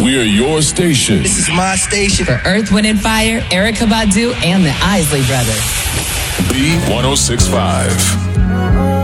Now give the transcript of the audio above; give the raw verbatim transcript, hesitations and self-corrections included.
We're your station. This is my station. For Earth, Wind and Fire, Erykah Badu, and the Isley Brothers. B one oh six point five.